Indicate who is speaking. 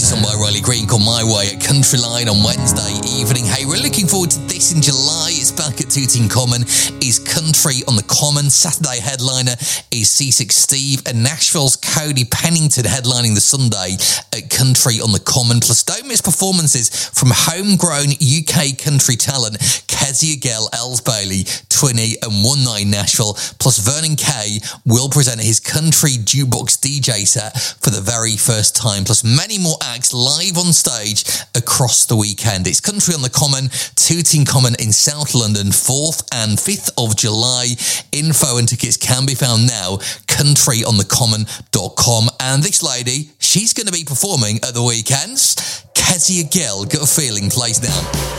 Speaker 1: This is on by Riley Green called My Way at Country Line on Wednesday evening. Hey, we're looking forward to this in July. It's back at Tooting Common. Is Country on the Common. Saturday headliner is C6 Steve, and Nashville's Cody Pennington headlining the Sunday at Country on the Common. Plus, don't miss performances from homegrown UK country talent Kezia Gell, Els Bailey, Twinny and One Night Nashville. Plus, Vernon Kay will present his country jukebox DJ set for the very first time. Plus, many more acts live on stage across the weekend. It's Country on the Common, Tooting Common in South London, 4th and 5th of July. Info and tickets can be found now, countryonthecommon.com. And this lady, she's going to be performing at the weekends. Kezia Gell, Got a Feeling, plays now.